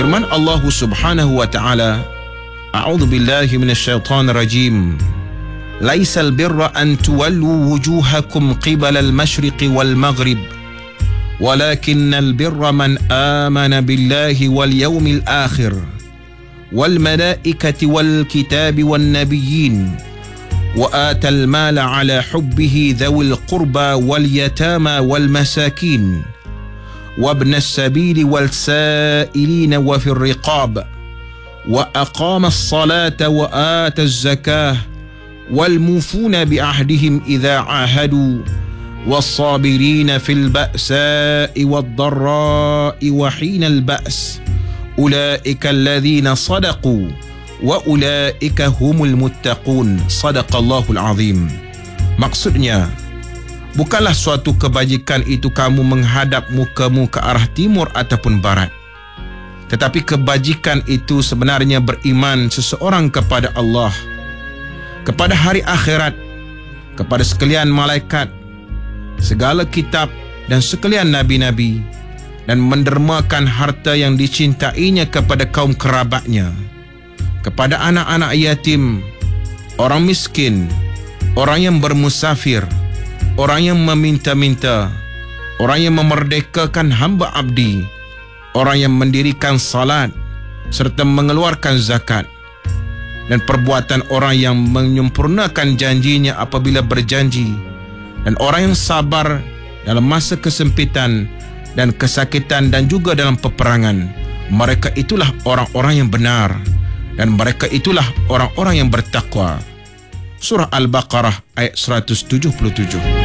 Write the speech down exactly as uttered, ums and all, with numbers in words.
Firman Allah Subhanahu wa taala, A'udzu billahi minasyaitonir rajim. Laisal birra an tuwallu wujuhakum qibala al-masyriqi wal maghrib, walakinnal birra man amana billahi wal yawmil akhir wal malaikati wal kitabi wan nabiyyin wa atal mala ala hubbihi dhawil qurba wal yatama wal masakin وابن السبيل والسائلين وفي الرقاب وأقام الصلاة وآتى الزكاة والموفون بعهدهم إذا عاهدوا والصابرين في البأساء والضراء وحين البأس أولئك الذين صدقوا وأولئك هم المتقون. صدق الله العظيم. Maksudnya, bukanlah suatu kebajikan itu kamu menghadap mukamu ke arah timur ataupun barat. Tetapi kebajikan itu sebenarnya beriman seseorang kepada Allah, kepada hari akhirat, kepada sekalian malaikat, segala kitab dan sekalian nabi-nabi, dan mendermakan harta yang dicintainya kepada kaum kerabatnya, kepada anak-anak yatim, orang miskin, orang yang bermusafir, orang yang meminta-minta, orang yang memerdekakan hamba abdi, orang yang mendirikan salat serta mengeluarkan zakat, dan perbuatan orang yang menyempurnakan janjinya apabila berjanji, dan orang yang sabar dalam masa kesempitan dan kesakitan dan juga dalam peperangan. Mereka itulah orang-orang yang benar, dan mereka itulah orang-orang yang bertakwa. Surah Al-Baqarah ayat seratus tujuh puluh tujuh.